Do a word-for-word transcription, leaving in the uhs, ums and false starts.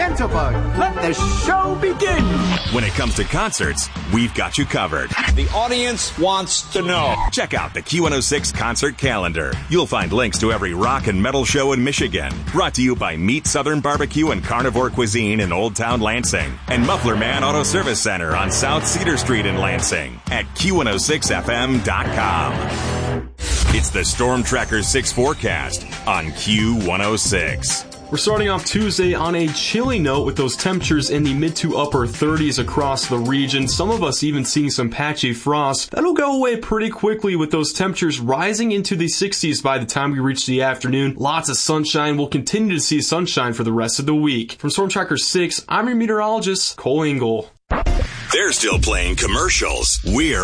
Jitterbug, let the show begin. When it comes to concerts, we've got you covered. The audience wants to know. Check out the Q one oh six concert calendar. You'll find links to every rock and metal show in Michigan. Brought to you by Meat Southern Barbecue and Carnivore Cuisine in Old Town Lansing. And Muffler Man Auto Service Center on South Cedar Street in Lansing at Q one oh six F M dot com. It's the Storm Tracker six forecast on Q one oh six. We're starting off Tuesday on a chilly note with those temperatures in the mid to upper thirties across the region. Some of us even seeing some patchy frost. That'll go away pretty quickly with those temperatures rising into the sixties by the time we reach the afternoon. Lots of sunshine. We'll continue to see sunshine for the rest of the week. From Storm Tracker six, I'm your meteorologist, Cole Engel. They're still playing commercials. We're